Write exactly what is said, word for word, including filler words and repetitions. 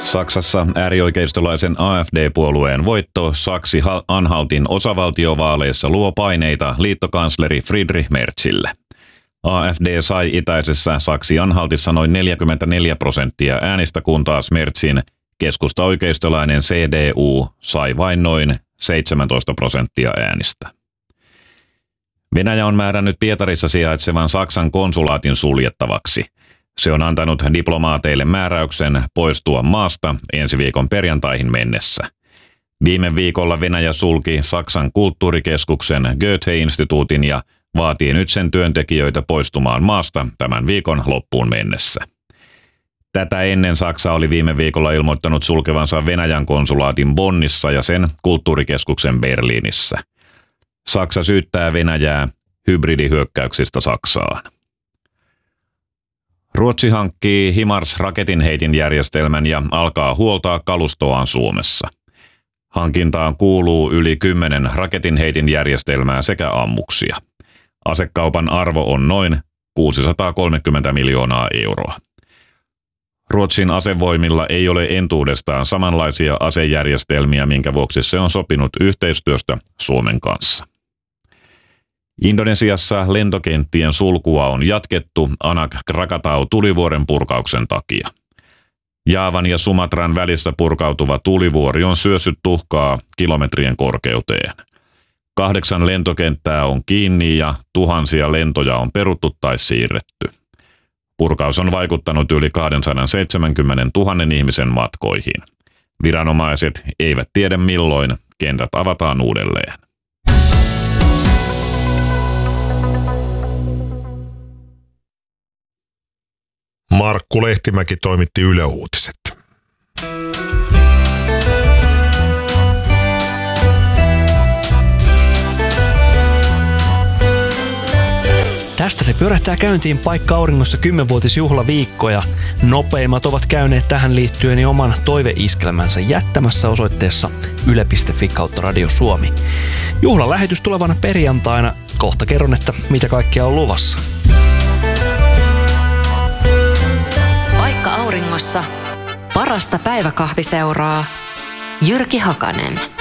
Saksassa äärioikeistolaisen A F D-puolueen voitto Saksi-Anhaltin osavaltiovaaleissa luo paineita liittokansleri Friedrich Merzille. A F D sai itäisessä Saksi-Anhaltissa noin neljäkymmentäneljä prosenttia äänistä, kun taas Merzin keskusta-oikeistolainen C D U sai vain noin seitsemäntoista prosenttia äänistä. Venäjä on määrännyt Pietarissa sijaitsevan Saksan konsulaatin suljettavaksi. Se on antanut diplomaateille määräyksen poistua maasta ensi viikon perjantaihin mennessä. Viime viikolla Venäjä sulki Saksan kulttuurikeskuksen Goethe-instituutin ja vaatii nyt sen työntekijöitä poistumaan maasta tämän viikon loppuun mennessä. Tätä ennen Saksa oli viime viikolla ilmoittanut sulkevansa Venäjän konsulaatin Bonnissa ja sen kulttuurikeskuksen Berliinissä. Saksa syyttää Venäjää hybridihyökkäyksistä Saksaan. Ruotsi hankkii HIMARS-raketinheitinjärjestelmän ja alkaa huoltaa kalustoaan Suomessa. Hankintaan kuuluu yli kymmenen raketinheitinjärjestelmää sekä ammuksia. Asekaupan arvo on noin kuusisataakolmekymmentä miljoonaa euroa. Ruotsin asevoimilla ei ole entuudestaan samanlaisia asejärjestelmiä, minkä vuoksi se on sopinut yhteistyöstä Suomen kanssa. Indonesiassa lentokenttien sulkua on jatkettu Anak Krakatau tulivuoren purkauksen takia. Jaavan ja Sumatran välissä purkautuva tulivuori on syössyt tuhkaa kilometrien korkeuteen. Kahdeksan lentokenttää on kiinni ja tuhansia lentoja on peruttu tai siirretty. Purkaus on vaikuttanut yli kaksisataaseitsemänkymmentätuhatta ihmisen matkoihin. Viranomaiset eivät tiedä milloin kentät avataan uudelleen. Markku Lehtimäki toimitti Yle Uutiset. Tästä se pyörähtää käyntiin Paikka Auringossa kymmenvuotisjuhlaviikkoja. Nopeimmat ovat käyneet tähän liittyen jo oman toiveiskelmänsä jättämässä osoitteessa yle piste fi kautta Radio Suomi. Juhlalähetys tulevana perjantaina. Kohta kerron, että mitä kaikkea on luvassa. Paikka Auringossa. Parasta päiväkahviseuraa. Jyrki Hakanen.